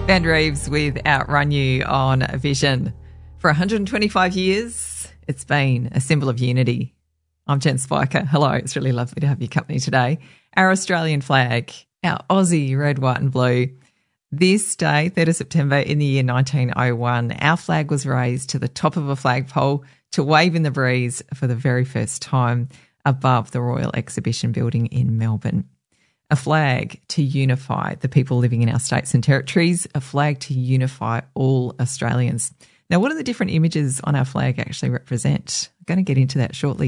Ben Reeves with Outrun You on Vision. For 125 years, it's been a symbol of unity. I'm Jen Spiker. Hello, it's really lovely to have your company today. Our Australian flag, our Aussie red, white and blue. This day, 3rd of September in the year 1901, our flag was raised to the top of a flagpole to wave in the breeze for the very first time above the Royal Exhibition Building in Melbourne. A flag to unify the people living in our states and territories, a flag to unify all Australians. Now, what do the different images on our flag actually represent? I'm going to get into that shortly.